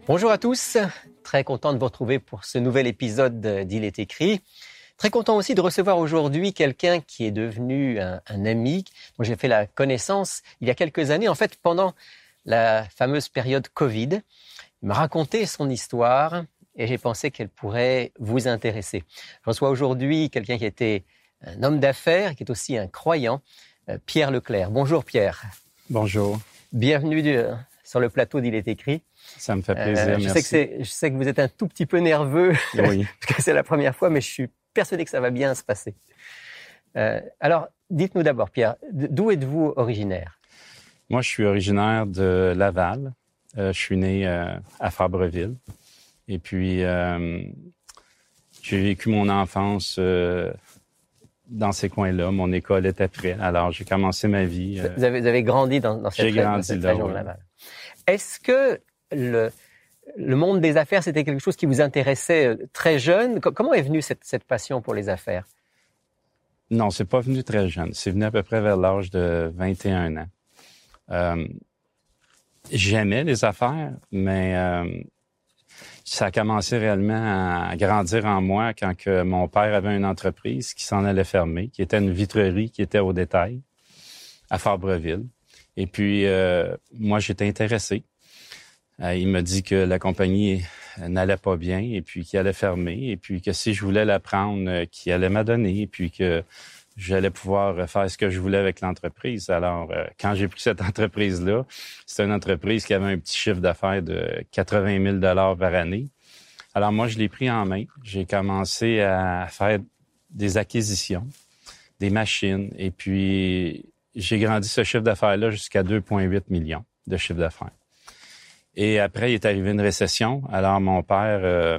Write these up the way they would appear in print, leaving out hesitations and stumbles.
Bonjour à tous, très content de vous retrouver pour ce nouvel épisode d'Il est écrit. Très content aussi de recevoir aujourd'hui quelqu'un qui est devenu un ami, dont j'ai fait la connaissance il y a quelques années, en fait pendant la fameuse période Covid. Il m'a raconté son histoire et j'ai pensé qu'elle pourrait vous intéresser. Je reçois aujourd'hui quelqu'un qui était un homme d'affaires, qui est aussi un croyant, Pierre Leclerc. Bonjour Pierre. Bonjour. Bienvenue sur le plateau d'Il est écrit. Ça me fait plaisir, merci. Je sais que vous êtes un tout petit peu nerveux, oui. parce que c'est la première fois, mais je suis persuadé que ça va bien se passer. Alors, dites-nous d'abord, Pierre, d'où êtes-vous originaire? Moi, je suis originaire de Laval. Je suis né à Fabreville. Et puis, j'ai vécu mon enfance dans ces coins-là. Mon école était près. Alors, j'ai commencé ma vie. Vous avez grandi dans cette région de Laval. Est-ce que le monde des affaires, c'était quelque chose qui vous intéressait très jeune? Comment est venue cette passion pour les affaires? Non, c'est pas venu très jeune. C'est venu à peu près vers l'âge de 21 ans. J'aimais les affaires, mais ça a commencé réellement à grandir en moi quand que mon père avait une entreprise qui s'en allait fermer, qui était une vitrerie qui était au détail à Fabreville. Et puis, moi, j'étais intéressé. Il m'a dit que la compagnie n'allait pas bien et puis qu'il allait fermer et puis que si je voulais la prendre, qu'il allait m'adonner et puis que j'allais pouvoir faire ce que je voulais avec l'entreprise. Alors, quand j'ai pris cette entreprise-là, c'était une entreprise qui avait un petit chiffre d'affaires de 80 000 $ par année. Alors, moi, je l'ai pris en main. J'ai commencé à faire des acquisitions, des machines et puis j'ai grandi ce chiffre d'affaires-là jusqu'à 2,8 millions de chiffre d'affaires. Et après, il est arrivé une récession. Alors, mon père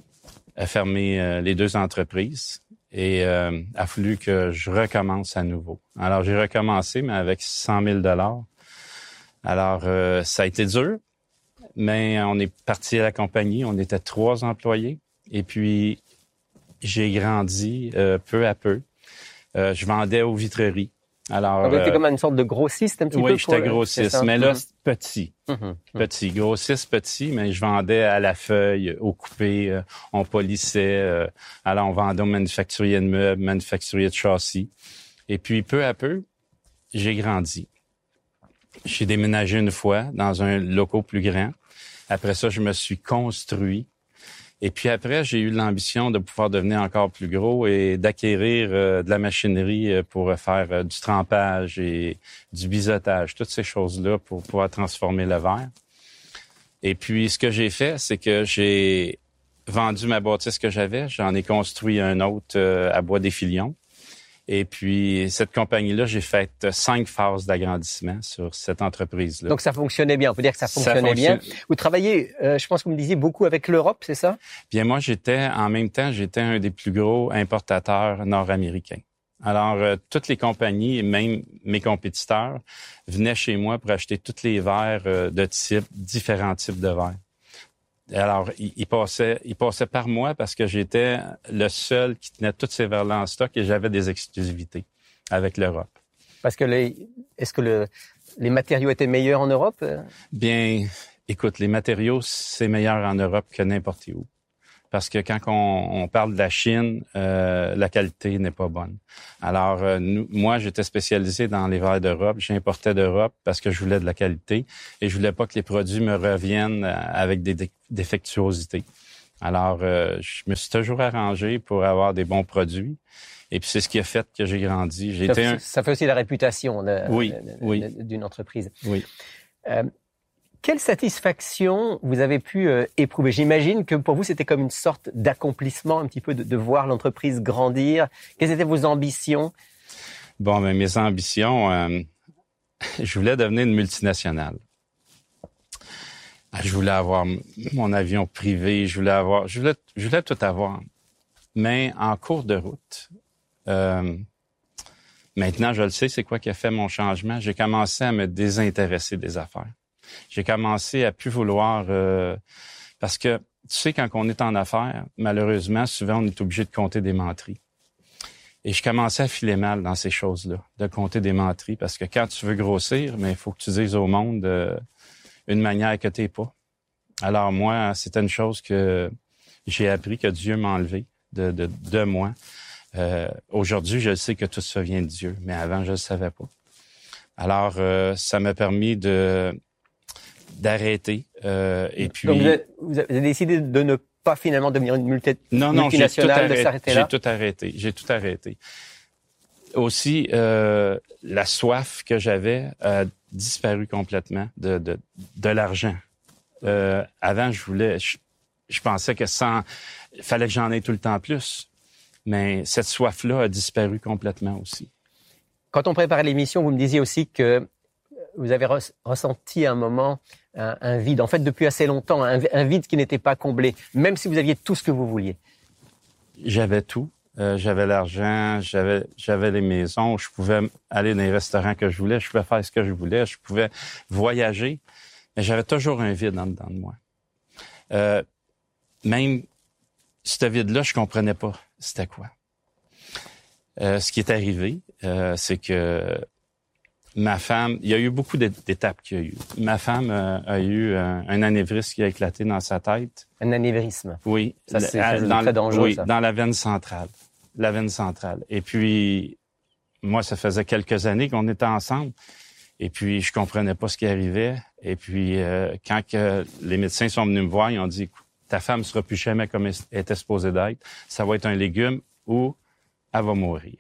a fermé les deux entreprises et a fallu que je recommence à nouveau. Alors, j'ai recommencé, mais avec 100 000 $. Alors, ça a été dur, mais on est parti à la compagnie. On était 3 employés. Et puis, j'ai grandi peu à peu. Je vendais aux vitreries. Alors, vous étiez comme une sorte de grossiste un petit peu? Oui, j'étais grossiste, mais là, petit. Petit, grossiste petit, mais je vendais à la feuille, au coupé, on polissait. Alors, on vendait aux manufacturiers de meubles, manufacturiers de châssis. Et puis, peu à peu, j'ai grandi. J'ai déménagé une fois dans un local plus grand. Après ça, je me suis construit. Et puis après, j'ai eu l'ambition de pouvoir devenir encore plus gros et d'acquérir de la machinerie pour faire du trempage et du biseautage, toutes ces choses-là pour pouvoir transformer le verre. Et puis, ce que j'ai fait, c'est que j'ai vendu ma bâtisse que j'avais. J'en ai construit un autre à Bois-des-Filions. Et puis, cette compagnie-là, j'ai fait 5 phases d'agrandissement sur cette entreprise-là. Donc, ça fonctionnait bien. On peut dire que ça fonctionnait bien. Vous travaillez, je pense que vous me disiez, beaucoup avec l'Europe, c'est ça? Bien, moi, j'étais un des plus gros importateurs nord-américains. Alors, toutes les compagnies, même mes compétiteurs, venaient chez moi pour acheter tous les verres de différents types de verres. Alors, il passait par moi parce que j'étais le seul qui tenait tous ces verres-là en stock et j'avais des exclusivités avec l'Europe. Parce que est-ce que les matériaux étaient meilleurs en Europe? Bien, écoute, les matériaux, c'est meilleur en Europe que n'importe où. Parce que quand on parle de la Chine, la qualité n'est pas bonne. Alors, moi, j'étais spécialisé dans les verres d'Europe. J'importais d'Europe parce que je voulais de la qualité et je voulais pas que les produits me reviennent avec des défectuosités. Alors, je me suis toujours arrangé pour avoir des bons produits. Et puis, c'est ce qui a fait que j'ai grandi. Ça fait aussi la réputation d'une entreprise. Oui. Quelle satisfaction vous avez pu éprouver? J'imagine que pour vous, c'était comme une sorte d'accomplissement, un petit peu de voir l'entreprise grandir. Quelles étaient vos ambitions? Bon, mais mes ambitions, je voulais devenir une multinationale. Je voulais avoir mon avion privé, je voulais tout avoir. Mais en cours de route, maintenant, je le sais, c'est quoi qui a fait mon changement. J'ai commencé à me désintéresser des affaires. J'ai commencé à plus vouloir... parce que, tu sais, quand on est en affaires, malheureusement, souvent, on est obligé de compter des menteries. Et je commençais à filer mal dans ces choses-là, de compter des menteries, parce que quand tu veux grossir, mais il faut que tu dises au monde une manière que t'es pas. Alors moi, c'était une chose que j'ai appris que Dieu m'a enlevé de moi. Aujourd'hui, je sais que tout ça vient de Dieu, mais avant, je le savais pas. Alors, ça m'a permis d'arrêter. Et puis, donc vous avez décidé de ne pas finalement devenir une multinationale, de s'arrêter là? J'ai tout arrêté. Aussi, la soif que j'avais a disparu complètement de l'argent. Avant, je pensais que il fallait que j'en aie tout le temps plus. Mais cette soif-là a disparu complètement aussi. Quand on préparait l'émission, vous me disiez aussi que vous avez ressenti un moment un vide. En fait, depuis assez longtemps, un vide qui n'était pas comblé, même si vous aviez tout ce que vous vouliez. J'avais tout. J'avais l'argent, j'avais les maisons, je pouvais aller dans les restaurants que je voulais, je pouvais faire ce que je voulais, je pouvais voyager, mais j'avais toujours un vide en dedans de moi. Même ce vide-là, je comprenais pas c'était quoi. Ce qui est arrivé, c'est que ma femme, il y a eu beaucoup d'étapes qu'il y a eu. Ma femme a eu un anévrisme qui a éclaté dans sa tête. Un anévrisme? Oui. Ça, c'est très dangereux, oui, ça. dans la veine centrale. La veine centrale. Et puis, moi, ça faisait quelques années qu'on était ensemble. Et puis, je comprenais pas ce qui arrivait. Et puis, quand les médecins sont venus me voir, ils ont dit, ta femme sera plus jamais comme elle était supposée d'être. Ça va être un légume ou elle va mourir.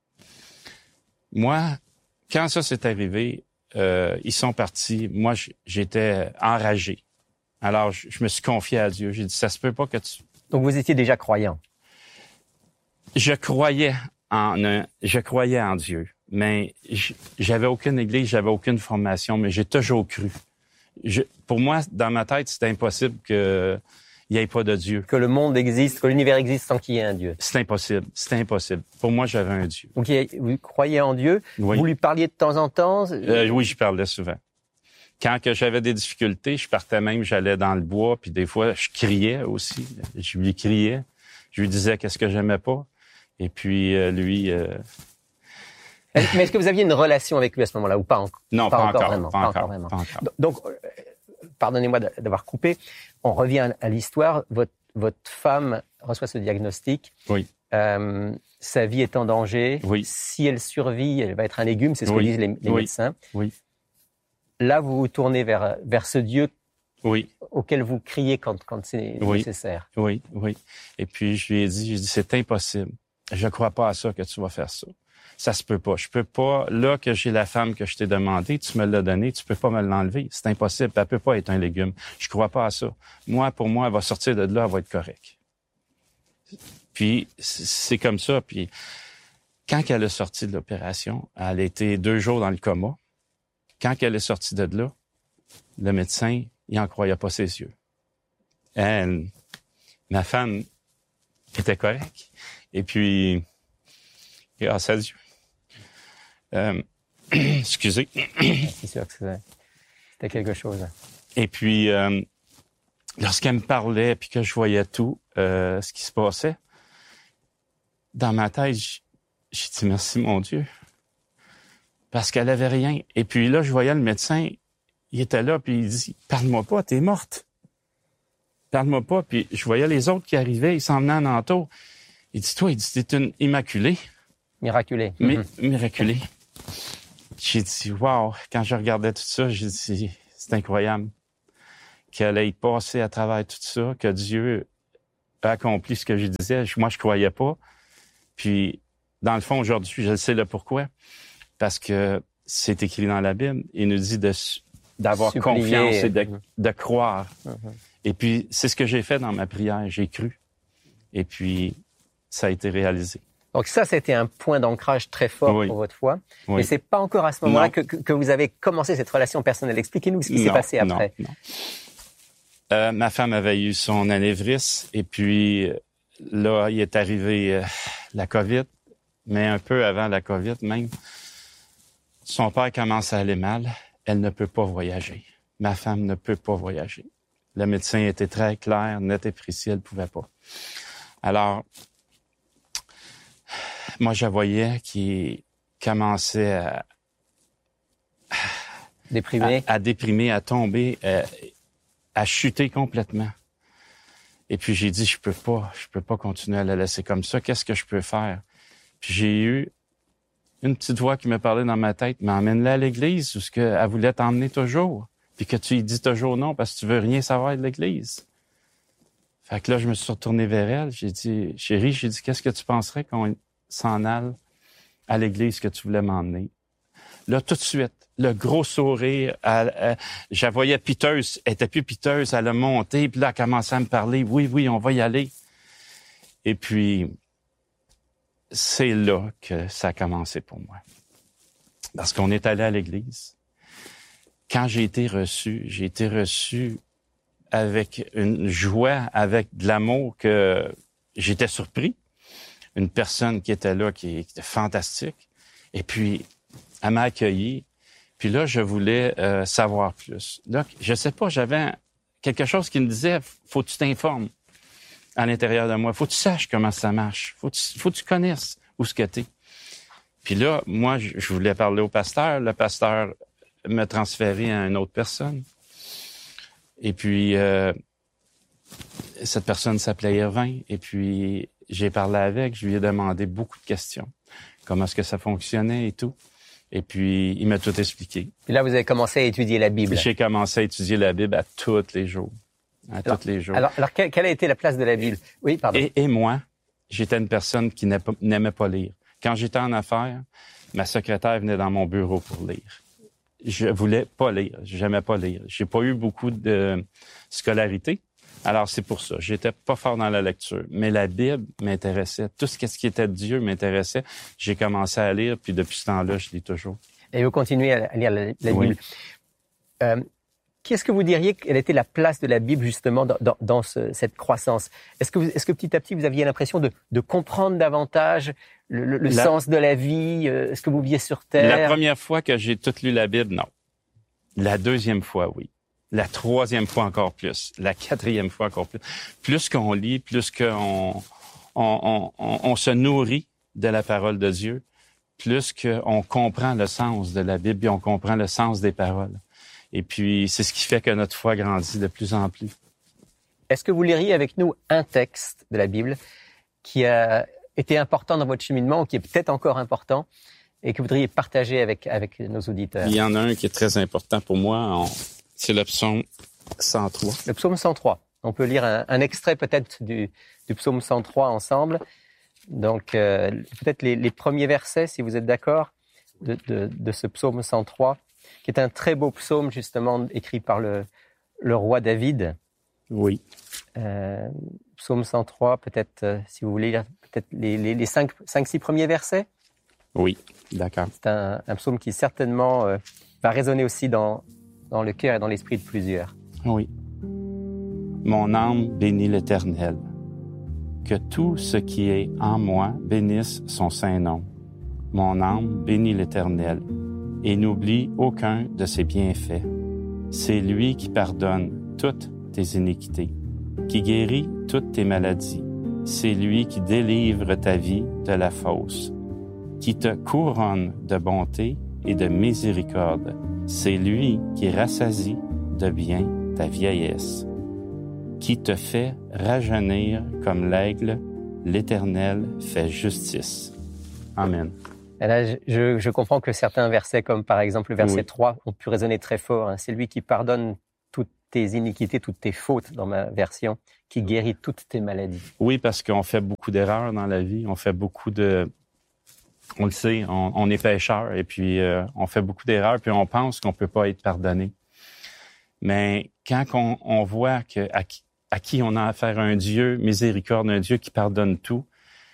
Moi, quand ça s'est arrivé, ils sont partis. Moi, j'étais enragé. Alors, je me suis confié à Dieu. J'ai dit, ça se peut pas que tu... Donc, vous étiez déjà croyant? Je croyais en Dieu, mais j'avais aucune église, j'avais aucune formation, mais j'ai toujours cru. Pour moi, dans ma tête, c'était impossible qu'il n'y ait pas de Dieu. Que le monde existe, que l'univers existe sans qu'il y ait un Dieu. C'est impossible, c'était impossible. Pour moi, j'avais un Dieu. Donc, vous croyez en Dieu, oui. Vous lui parliez de temps en temps? Oui, j'y parlais souvent. Quand que j'avais des difficultés, je partais même, j'allais dans le bois, puis des fois, je criais aussi. Je lui criais, je lui disais qu'est-ce que j'aimais pas. Et puis, lui... Mais est-ce que vous aviez une relation avec lui à ce moment-là ou pas encore? Non, pas encore vraiment. Pas encore. Donc, pardonnez-moi d'avoir coupé. On revient à l'histoire. Votre femme reçoit ce diagnostic. Oui. Sa vie est en danger. Oui. Si elle survit, elle va être un légume. C'est ce que disent les médecins. Oui. Là, vous vous tournez vers ce Dieu auquel vous criez quand c'est nécessaire. Oui. Et puis, je lui ai dit, c'est impossible. Je crois pas à ça que tu vas faire ça. Ça se peut pas. Je peux pas, là que j'ai la femme que je t'ai demandé, tu me l'as donnée, tu peux pas me l'enlever. C'est impossible. Elle peut pas être un légume. Je crois pas à ça. Pour moi, elle va sortir de là, elle va être correcte. Puis, c'est comme ça. Puis, quand elle est sortie de l'opération, elle a été 2 jours dans le coma. Quand elle est sortie de là, le médecin, il n'en croyait pas ses yeux. Ma femme était correcte. Et puis, grâce à Dieu. Excusez. C'est sûr que c'était quelque chose. Et puis, lorsqu'elle me parlait puis que je voyais tout ce qui se passait, dans ma tête, j'ai dit merci mon Dieu. Parce qu'elle avait rien. Et puis là, je voyais le médecin, il était là puis il dit parle-moi pas, t'es morte. Parle-moi pas. Puis je voyais les autres qui arrivaient, ils s'en venaient en entour. Il dit, toi, t'es une immaculée. Miraculée. Miraculée. J'ai dit, wow, quand je regardais tout ça, j'ai dit, c'est incroyable qu'elle ait passé à travers tout ça, que Dieu a accompli ce que je disais. Moi, je croyais pas. Puis, dans le fond, aujourd'hui, je sais le pourquoi. Parce que c'est écrit dans la Bible. Il nous dit d'avoir confiance et de croire. Et puis, c'est ce que j'ai fait dans ma prière. J'ai cru. Et puis, ça a été réalisé. Donc ça, c'était un point d'ancrage très fort pour votre foi. Oui. Mais c'est pas encore à ce moment-là que vous avez commencé cette relation personnelle. Expliquez-nous ce qui s'est passé après. Non. Ma femme avait eu son anévrisme et puis là, il est arrivé la COVID, mais un peu avant la COVID même. Son père commence à aller mal. Elle ne peut pas voyager. Ma femme ne peut pas voyager. Le médecin était très clair, net et précis, elle ne pouvait pas. Alors, moi, je voyais qu'il commençait à déprimer, à tomber. à chuter complètement. Et puis j'ai dit, je peux pas continuer à la laisser comme ça. Qu'est-ce que je peux faire? Puis j'ai eu une petite voix qui me parlait dans ma tête, mais emmène-la à l'église, où ce qu'elle voulait t'emmener toujours. Puis que tu lui dis toujours non parce que tu veux rien savoir de l'église. Fait que là, je me suis retourné vers elle. J'ai dit, chérie, qu'est-ce que tu penserais qu'on s'en aille à l'église que tu voulais m'emmener? Là, tout de suite, le gros sourire, je la voyais piteuse, elle était plus piteuse, elle a monté, puis là, elle a commencé à me parler, oui, on va y aller. Et puis, c'est là que ça a commencé pour moi. Parce qu'on est allé à l'église. Quand j'ai été reçu avec une joie, avec de l'amour que j'étais surpris. Une personne qui était là, qui était fantastique. Et puis, elle m'a accueilli. Puis là, je voulais savoir plus. Là, je sais pas, j'avais quelque chose qui me disait, faut que tu t'informes à l'intérieur de moi. Faut que tu saches comment ça marche. Faut que tu connaisses où ce que t'es. Puis là, moi, je voulais parler au pasteur. Le pasteur me transférait à une autre personne. Et puis, cette personne s'appelait Irvin. Et puis, j'ai parlé avec, je lui ai demandé beaucoup de questions. Comment est-ce que ça fonctionnait et tout. Et puis, il m'a tout expliqué. Puis là, vous avez commencé à étudier la Bible. J'ai commencé à étudier la Bible à tous les jours. Tous les jours. Alors quelle a été la place de la Bible? Oui, pardon. Et moi, j'étais une personne qui n'aimait pas lire. Quand j'étais en affaires, ma secrétaire venait dans mon bureau pour lire. Je voulais pas lire. J'aimais pas lire. J'ai pas eu beaucoup de scolarité. Alors, c'est pour ça. J'étais pas fort dans la lecture. Mais la Bible m'intéressait. Tout ce qui était de Dieu m'intéressait. J'ai commencé à lire, puis depuis ce temps-là, je lis toujours. Et vous continuez à lire la Bible. Qu'est-ce que vous diriez quelle était la place de la Bible, justement, dans cette croissance? Est-ce que petit à petit, vous aviez l'impression de comprendre davantage le sens de la vie, ce que vous viviez sur Terre? La première fois que j'ai toute lu la Bible, non. La deuxième fois, oui. La troisième fois, encore plus. La quatrième fois, encore plus. Plus qu'on lit, plus qu'on on se nourrit de la parole de Dieu, plus qu'on comprend le sens de la Bible et on comprend le sens des paroles. Et puis, c'est ce qui fait que notre foi grandit de plus en plus. Est-ce que vous liriez avec nous un texte de la Bible qui a été important dans votre cheminement ou qui est peut-être encore important et que vous voudriez partager avec nos auditeurs? Il y en a un qui est très important pour moi. C'est le psaume 103. Le psaume 103. On peut lire un extrait peut-être du psaume 103 ensemble. Donc, peut-être les premiers versets, si vous êtes d'accord, de ce psaume 103, qui est un très beau psaume, justement, écrit par le roi David. Oui. Psaume 103, peut-être, si vous voulez lire peut-être les 5-6 premiers versets. Oui, d'accord. C'est un psaume qui certainement va résonner aussi dans le cœur et dans l'esprit de plusieurs. Oui. Mon âme bénit l'Éternel. Que tout ce qui est en moi bénisse son saint nom. Mon âme bénit l'Éternel et n'oublie aucun de ses bienfaits. C'est lui qui pardonne toutes tes iniquités, qui guérit toutes tes maladies. C'est lui qui délivre ta vie de la fosse, qui te couronne de bonté et de miséricorde. C'est lui qui rassasie de bien ta vieillesse, qui te fait rajeunir comme l'aigle. L'Éternel fait justice. Amen. Et là, je comprends que certains versets, comme par exemple le verset 3, ont pu résonner très fort. Hein. C'est lui qui pardonne toutes tes iniquités, toutes tes fautes, dans ma version, qui guérit toutes tes maladies. Oui, parce qu'on fait beaucoup d'erreurs dans la vie. On fait beaucoup de... On le sait, on est pécheurs et puis on fait beaucoup d'erreurs puis on pense qu'on peut pas être pardonné. Mais quand on voit que à qui on a affaire à un Dieu miséricorde, un Dieu qui pardonne tout,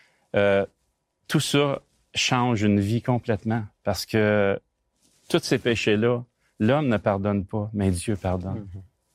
tout ça change une vie complètement parce que tous ces péchés-là, l'homme ne pardonne pas, mais Dieu pardonne.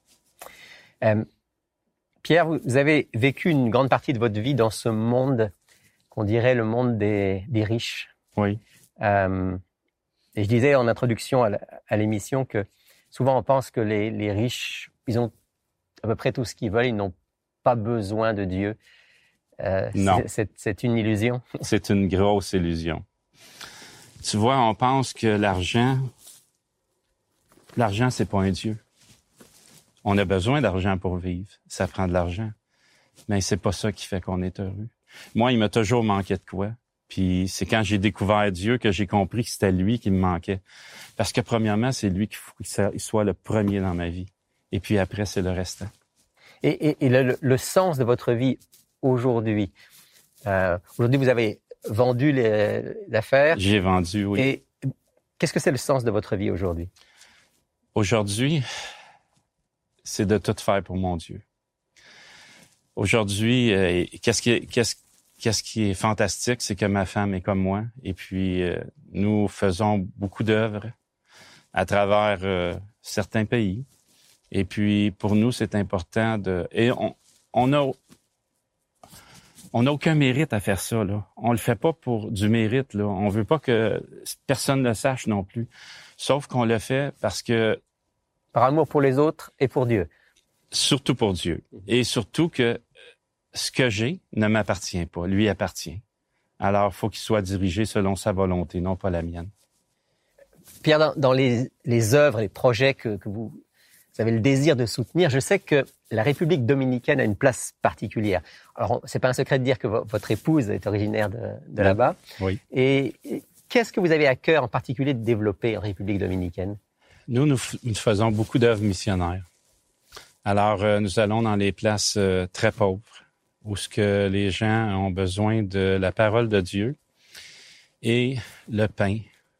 Pierre, vous avez vécu une grande partie de votre vie dans ce monde qu'on dirait le monde des riches. Oui. Et je disais en introduction à l'émission que souvent on pense que les riches, ils ont à peu près tout ce qu'ils veulent, ils n'ont pas besoin de Dieu. Non. C'est une illusion. C'est une grosse illusion. Tu vois, on pense que l'argent, c'est pas un Dieu. On a besoin d'argent pour vivre. Ça prend de l'argent. Mais c'est pas ça qui fait qu'on est heureux. Moi, il m'a toujours manqué de quoi. Puis c'est quand j'ai découvert Dieu que j'ai compris que c'était lui qui me manquait. Parce que premièrement, c'est lui qu'il faut qu'il soit le premier dans ma vie. Et puis après, c'est le restant. Et le sens de votre vie aujourd'hui. Aujourd'hui, vous avez vendu l'affaire. J'ai vendu, oui. Et qu'est-ce que c'est le sens de votre vie aujourd'hui? Aujourd'hui, c'est de tout faire pour mon Dieu. Aujourd'hui, qu'est-ce qui est fantastique, c'est que ma femme est comme moi. Et puis, nous faisons beaucoup d'œuvres à travers certains pays. Et puis, pour nous, c'est important de... Et on n'a aucun mérite à faire ça, là. On le fait pas pour du mérite, là. On veut pas que personne le sache non plus. Sauf qu'on le fait parce que... Par amour pour les autres et pour Dieu. Surtout pour Dieu. Et surtout que ce que j'ai ne m'appartient pas, lui appartient. Alors, il faut qu'il soit dirigé selon sa volonté, non pas la mienne. Pierre, dans les œuvres, les projets que vous avez le désir de soutenir, je sais que la République dominicaine a une place particulière. Alors, c'est pas un secret de dire que votre épouse est originaire de là-bas. Oui. Et qu'est-ce que vous avez à cœur en particulier de développer en République dominicaine? Nous faisons beaucoup d'œuvres missionnaires. Alors, nous allons dans les places très pauvres, où ce que les gens ont besoin de la parole de Dieu et le pain.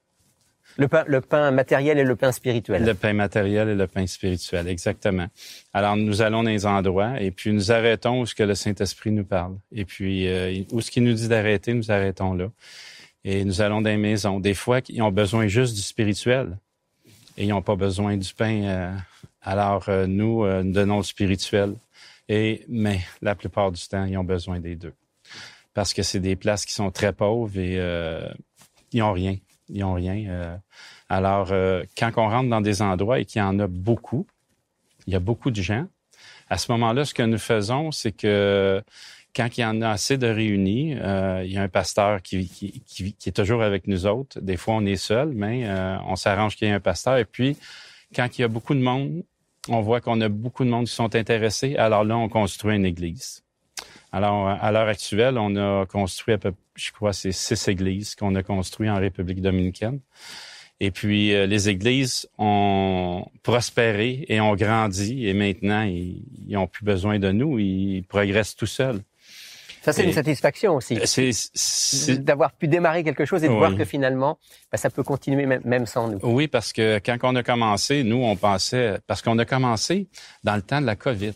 Le pain matériel et le pain spirituel. Le pain matériel et le pain spirituel, exactement. Alors, nous allons dans les endroits et puis nous arrêtons où ce que le Saint-Esprit nous parle. Et puis, où ce qu'il nous dit d'arrêter, nous arrêtons là. Et nous allons dans les maisons. Des fois, ils ont besoin juste du spirituel et ils n'ont pas besoin du pain. Alors, nous donnons le spirituel. Mais la plupart du temps, ils ont besoin des deux. Parce que c'est des places qui sont très pauvres et ils n'ont rien. Ils n'ont rien. Alors, quand on rentre dans des endroits et qu'il y en a beaucoup, il y a beaucoup de gens, à ce moment-là, ce que nous faisons, c'est que quand il y en a assez de réunis, il y a un pasteur qui est toujours avec nous autres. Des fois, on est seul, mais on s'arrange qu'il y ait un pasteur. Et puis, quand il y a beaucoup de monde, on voit qu'on a beaucoup de monde qui sont intéressés. Alors là, on construit une église. Alors, à l'heure actuelle, on a construit à peu près, je crois, c'est 6 églises qu'on a construites en République dominicaine. Et puis, les églises ont prospéré et ont grandi. Et maintenant, ils n'ont plus besoin de nous. Ils progressent tout seuls. Ça, c'est une satisfaction aussi. C'est d'avoir pu démarrer quelque chose et de voir que finalement, ça peut continuer même sans nous. Oui, parce que quand on a commencé, nous, on pensait... Parce qu'on a commencé dans le temps de la COVID.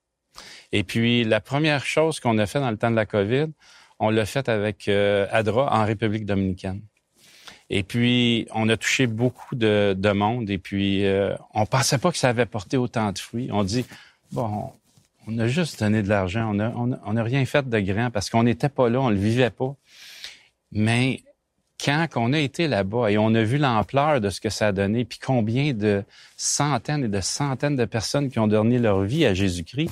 Et puis, la première chose qu'on a fait dans le temps de la COVID, on l'a fait avec ADRA en République dominicaine. Et puis, on a touché beaucoup de monde. Et puis, on pensait pas que ça avait porté autant de fruits. On dit, bon, on a juste donné de l'argent. On n'a rien fait de grand parce qu'on n'était pas là, on le vivait pas. Mais quand on a été là-bas et on a vu l'ampleur de ce que ça a donné, puis combien de centaines et de centaines de personnes qui ont donné leur vie à Jésus-Christ,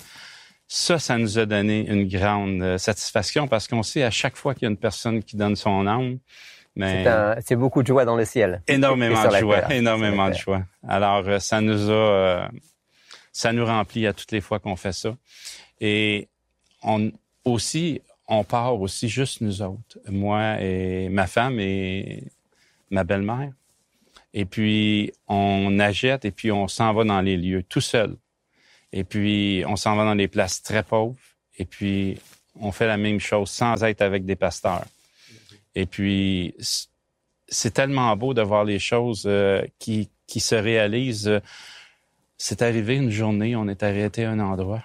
ça nous a donné une grande satisfaction parce qu'on sait à chaque fois qu'il y a une personne qui donne son âme, mais c'est beaucoup de joie dans le ciel. Énormément de joie, énormément de joie. Alors, ça nous remplit à toutes les fois qu'on fait ça. Et on part aussi juste nous autres, moi et ma femme et ma belle-mère. Et puis, on achète et puis on s'en va dans les lieux tout seul. Et puis, on s'en va dans les places très pauvres. Et puis, on fait la même chose sans être avec des pasteurs. Et puis, c'est tellement beau de voir les choses qui se réalisent. C'est arrivé une journée, on est arrêté à un endroit.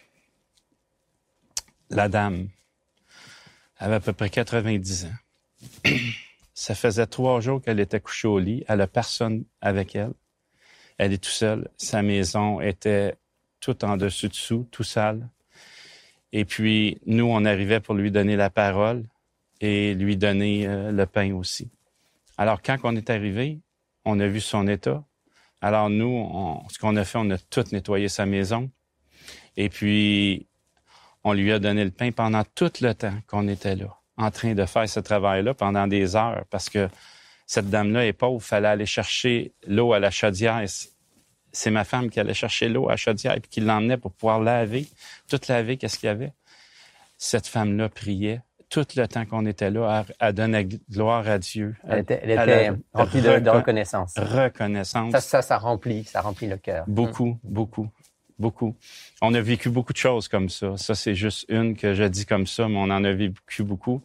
La dame avait à peu près 90 ans. Ça faisait 3 jours qu'elle était couchée au lit. Elle n'a personne avec elle. Elle est toute seule. Sa maison était tout en dessus-dessous, tout sale. Et puis, nous, on arrivait pour lui donner la parole et lui donner le pain aussi. Alors, quand on est arrivé, on a vu son état. Alors, nous, ce qu'on a fait, on a tout nettoyé sa maison. Et puis, on lui a donné le pain pendant tout le temps qu'on était là, en train de faire ce travail-là pendant des heures, parce que cette dame-là est pauvre, il fallait aller chercher l'eau à la chaudière. c'est ma femme qui allait chercher l'eau à Chaudière et qui l'emmenait pour pouvoir laver, tout laver, qu'est-ce qu'il y avait. Cette femme-là priait. Tout le temps qu'on était là, elle donnait gloire à Dieu. Elle était remplie de reconnaissance. Reconnaissance. Ça remplit le cœur. Beaucoup. On a vécu beaucoup de choses comme ça. Ça, c'est juste une que je dis comme ça, mais on en a vécu beaucoup.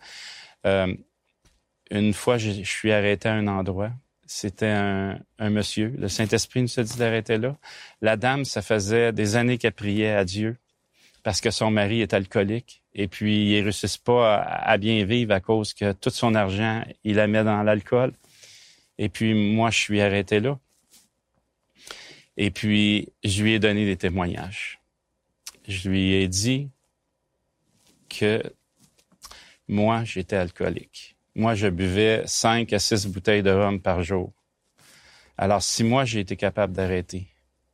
Une fois, je suis arrêté à un endroit. C'était un monsieur. Le Saint-Esprit nous a dit d'arrêter là. La dame, ça faisait des années qu'elle priait à Dieu parce que son mari est alcoolique. Et puis, il ne réussit pas à bien vivre à cause que tout son argent, il la met dans l'alcool. Et puis, moi, je suis arrêté là. Et puis, je lui ai donné des témoignages. Je lui ai dit que moi, j'étais alcoolique. Moi, je buvais 5 à 6 bouteilles de rhum par jour. Alors, si moi, j'ai été capable d'arrêter,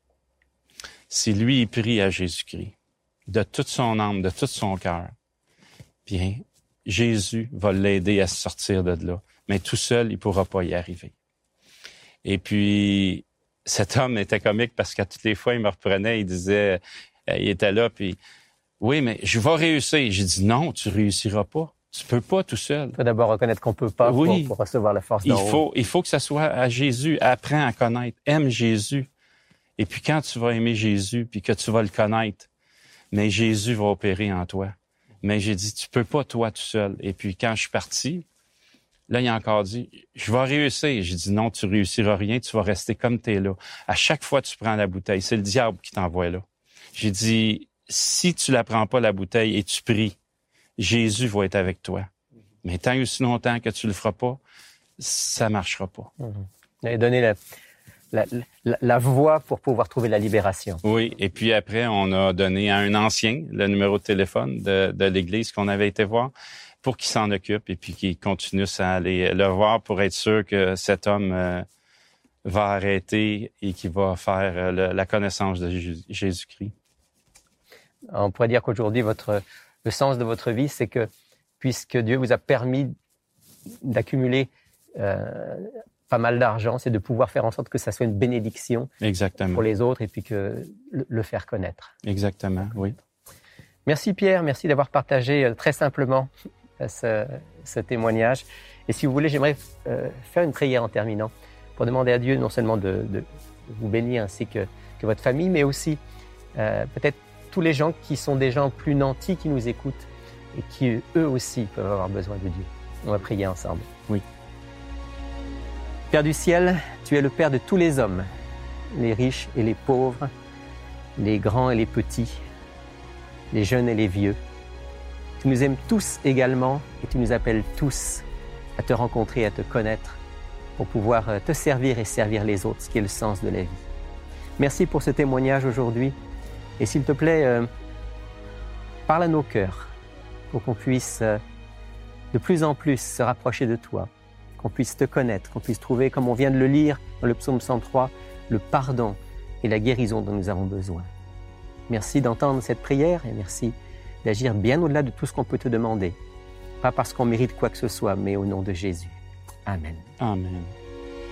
si lui, il prie à Jésus-Christ, de toute son âme, de tout son cœur, bien, Jésus va l'aider à se sortir de là. Mais tout seul, il ne pourra pas y arriver. Et puis, cet homme était comique parce qu'à toutes les fois, il me reprenait, il disait, il était là, puis « Oui, mais je vais réussir. » J'ai dit « Non, tu ne réussiras pas. Tu ne peux pas tout seul. » Il faut d'abord reconnaître qu'on ne peut pas pour recevoir la force d'en haut. Il faut que ça soit à Jésus. Apprends à connaître. Aime Jésus. Et puis quand tu vas aimer Jésus, puis que tu vas le connaître, mais Jésus va opérer en toi. Mais j'ai dit, tu peux pas toi tout seul. Et puis quand je suis parti, là, il a encore dit, je vais réussir. J'ai dit, non, tu réussiras rien, tu vas rester comme tu es là. À chaque fois, tu prends la bouteille. C'est le diable qui t'envoie là. J'ai dit, si tu la prends pas, la bouteille, et tu pries, Jésus va être avec toi. Mais tant et aussi longtemps que tu le feras pas, ça marchera pas. Il a donné la voie pour pouvoir trouver la libération. Oui, et puis après, on a donné à un ancien le numéro de téléphone de l'église qu'on avait été voir pour qu'il s'en occupe et puis qu'il continue à aller le voir pour être sûr que cet homme va arrêter et qu'il va faire la connaissance de Jésus-Christ. On pourrait dire qu'aujourd'hui, le sens de votre vie, c'est que puisque Dieu vous a permis d'accumuler pas mal d'argent, c'est de pouvoir faire en sorte que ça soit une bénédiction pour les autres et puis que le faire connaître. Exactement, oui. Merci Pierre, merci d'avoir partagé très simplement ce témoignage. Et si vous voulez, j'aimerais faire une prière en terminant pour demander à Dieu non seulement de vous bénir ainsi que votre famille, mais aussi peut-être tous les gens qui sont des gens plus nantis qui nous écoutent et qui eux aussi peuvent avoir besoin de Dieu. On va prier ensemble. Oui. Père du ciel, tu es le Père de tous les hommes, les riches et les pauvres, les grands et les petits, les jeunes et les vieux. Tu nous aimes tous également et tu nous appelles tous à te rencontrer, à te connaître, pour pouvoir te servir et servir les autres, ce qui est le sens de la vie. Merci pour ce témoignage aujourd'hui et s'il te plaît, parle à nos cœurs pour qu'on puisse de plus en plus se rapprocher de toi, qu'on puisse te connaître, qu'on puisse trouver, comme on vient de le lire dans le psaume 103, le pardon et la guérison dont nous avons besoin. Merci d'entendre cette prière et merci d'agir bien au-delà de tout ce qu'on peut te demander. Pas parce qu'on mérite quoi que ce soit, mais au nom de Jésus. Amen. Amen.